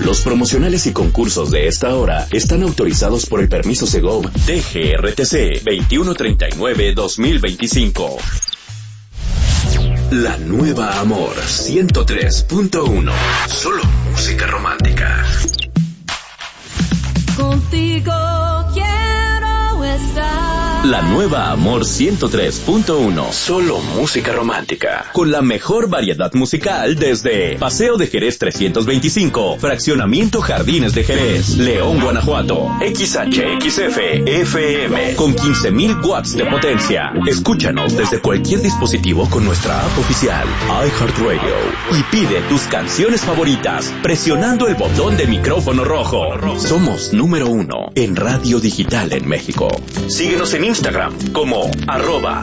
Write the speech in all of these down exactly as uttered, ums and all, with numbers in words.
Los promocionales y concursos de esta hora están autorizados por el permiso Segov D G R T C veintiuno treinta y nueve guión dos mil veinticinco. La Nueva Amor ciento tres punto uno. Solo música romántica. Contigo quiero estar. La Nueva Amor ciento tres punto uno. Solo música romántica. Con la mejor variedad musical desde Paseo de Jerez trescientos veinticinco, Fraccionamiento Jardines de Jerez, León, Guanajuato. X H X F F M con quince mil watts de potencia. Escúchanos desde cualquier dispositivo con nuestra app oficial iHeartRadio y pide tus canciones favoritas presionando el botón de micrófono rojo. Somos número uno en radio digital en México. Síguenos en Instagram como arroba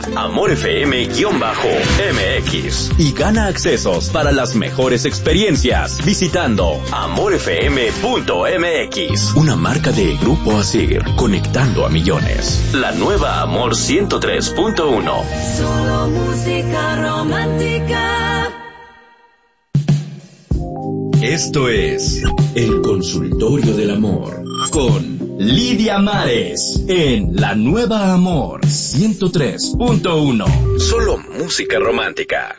amorfm-mx y gana accesos para las mejores experiencias visitando amorfm punto m x. Una marca de Grupo Asir, conectando a millones. La Nueva Amor ciento tres punto uno. Solo música romántica. Esto es El Consultorio del Amor con Lidia Mares en La Nueva Amor ciento tres punto uno. Solo música romántica.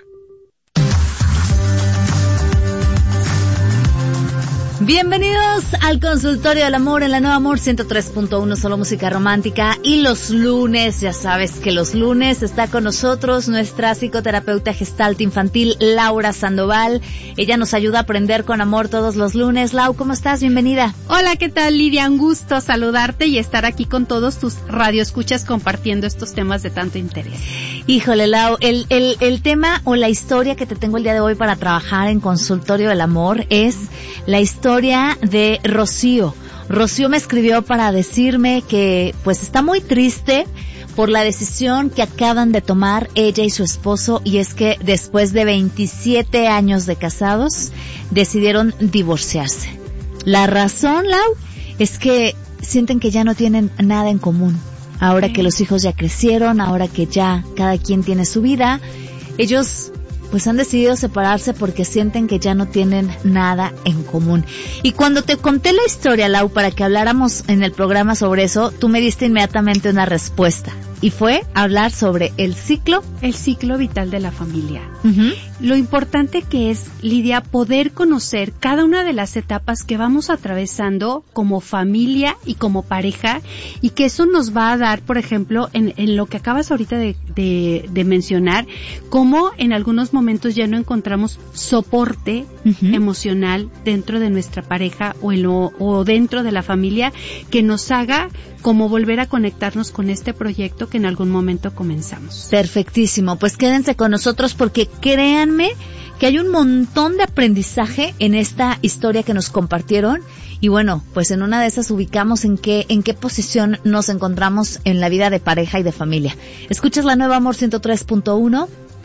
Bienvenidos al Consultorio del Amor en La Nueva Amor ciento tres punto uno, solo música romántica. Y los lunes, ya sabes que los lunes está con nosotros nuestra psicoterapeuta gestalt infantil Laura Sandoval. Ella nos ayuda a aprender con amor todos los lunes. Lau, ¿cómo estás? Bienvenida. Hola, ¿qué tal, Lidia? Un gusto saludarte y estar aquí con todos tus radioescuchas compartiendo estos temas de tanto interés. Híjole, Lau, el, el, el tema o la historia que te tengo el día de hoy para trabajar en Consultorio del Amor es la historia de Rocío. Rocío me escribió para decirme que pues está muy triste por la decisión que acaban de tomar ella y su esposo, y es que después de veintisiete años de casados decidieron divorciarse. La razón, Lau, es que sienten que ya no tienen nada en común. Ahora que los hijos ya crecieron, ahora que ya cada quien tiene su vida, ellos pues han decidido separarse porque sienten que ya no tienen nada en común. Y cuando te conté la historia, Lau, para que habláramos en el programa sobre eso, tú me diste inmediatamente una respuesta. Y fue hablar sobre el ciclo. El ciclo vital de la familia. Uh-huh. Lo importante que es, Lidia, poder conocer cada una de las etapas que vamos atravesando como familia y como pareja, y que eso nos va a dar, por ejemplo, en, en lo que acabas ahorita de, de, de mencionar, cómo en algunos momentos ya no encontramos soporte uh-huh. emocional dentro de nuestra pareja o, en lo, o dentro de la familia que nos haga como volver a conectarnos con este proyecto que en algún momento comenzamos. Perfectísimo, pues quédense con nosotros porque créanme que hay un montón de aprendizaje en esta historia que nos compartieron, y bueno, pues en una de esas ubicamos en qué, en qué posición nos encontramos en la vida de pareja y de familia. Escuchas La Nueva Amor ciento tres punto uno,